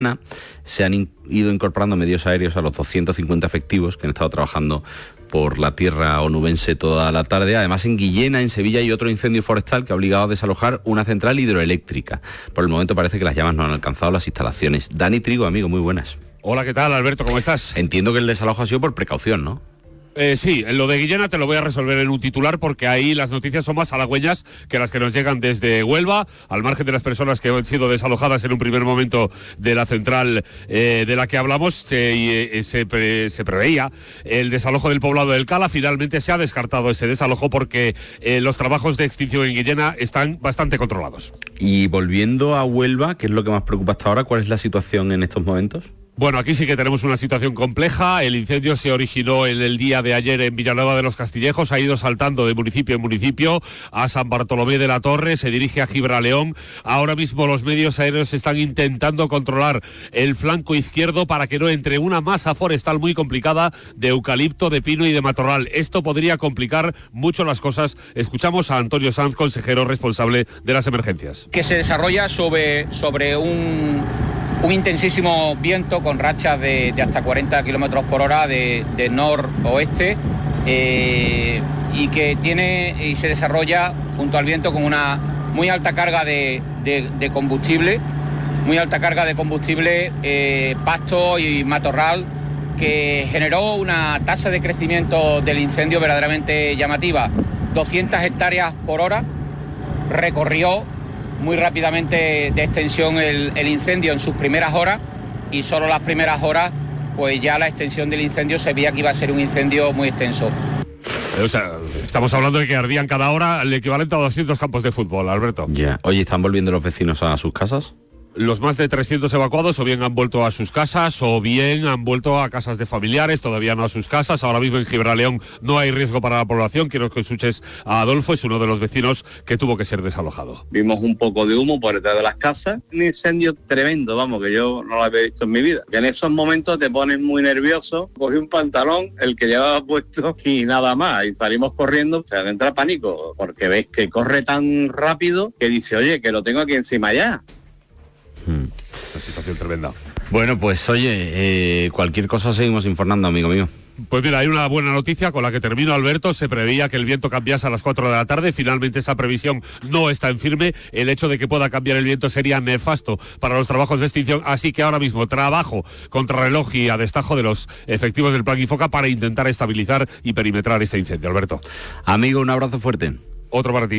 se han ido incorporando medios aéreos a los 250 efectivos que han estado trabajando por la tierra onubense toda la tarde. Además, en Guillena, en Sevilla, hay otro incendio forestal que ha obligado a desalojar una central hidroeléctrica. Por el momento parece que las llamas no han alcanzado las instalaciones. Dani Trigo, amigo, muy buenas. Hola, ¿qué tal, Alberto? ¿Cómo estás? Entiendo que el desalojo ha sido por precaución, ¿no? Sí, en lo de Guillena te lo voy a resolver en un titular porque ahí las noticias son más halagüeñas que las que nos llegan desde Huelva, al margen de las personas que han sido desalojadas en un primer momento de la central de la que hablamos. Se preveía el desalojo del poblado del Cala. Finalmente se ha descartado ese desalojo porque los trabajos de extinción en Guillena están bastante controlados. Y volviendo a Huelva, ¿qué es lo que más preocupa hasta ahora? ¿Cuál es la situación en estos momentos? Bueno, aquí sí que tenemos una situación compleja. El incendio se originó en el día de ayer en Villanueva de los Castillejos, ha ido saltando de municipio en municipio, a San Bartolomé de la Torre, se dirige a Gibraleón. Ahora mismo los medios aéreos están intentando controlar el flanco izquierdo para que no entre una masa forestal muy complicada de eucalipto, de pino y de matorral. Esto podría complicar mucho las cosas. Escuchamos a Antonio Sanz, consejero responsable de las emergencias. Que se desarrolla sobre un intensísimo viento con rachas de hasta 40 kilómetros por hora de noroeste y que se desarrolla junto al viento con una muy alta carga de combustible, pasto y matorral, que generó una tasa de crecimiento del incendio verdaderamente llamativa. 200 hectáreas por hora, recorrió muy rápidamente de extensión el incendio en sus primeras horas, y solo las primeras horas pues ya la extensión del incendio se veía que iba a ser un incendio muy extenso. O sea, estamos hablando de que ardían cada hora el equivalente a 200 campos de fútbol, Alberto. Ya. Oye, ¿están volviendo los vecinos a sus casas? Los más de 300 evacuados o bien han vuelto a sus casas o bien han vuelto a casas de familiares, todavía no a sus casas. Ahora mismo en Gibraleón no hay riesgo para la población. Quiero que escuches a Adolfo, es uno de los vecinos que tuvo que ser desalojado. Vimos un poco de humo por detrás de las casas, un incendio tremendo, vamos, que yo no lo había visto en mi vida. Que en esos momentos te pones muy nervioso, cogí un pantalón, el que llevaba puesto, y nada más, y salimos corriendo. O sea, te entra pánico, porque ves que corre tan rápido que dice, oye, que lo tengo aquí encima ya. Una situación tremenda. Bueno, pues oye, cualquier cosa seguimos informando, amigo mío. Pues mira, hay una buena noticia con la que termino, Alberto. Se preveía que el viento cambiase a las 4 de la tarde. Finalmente esa previsión no está en firme. El hecho de que pueda cambiar el viento sería nefasto para los trabajos de extinción. Así que ahora mismo trabajo contrarreloj y a destajo de los efectivos del Plan Infoca para intentar estabilizar y perimetrar este incendio, Alberto. Amigo, un abrazo fuerte. Otro para ti.